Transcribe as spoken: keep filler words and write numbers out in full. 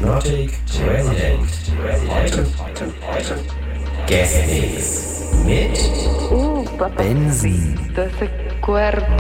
Hypnotic Resident. Heute, heute, heute. Guest Mix mit Uh, Benson. de ese cuerpo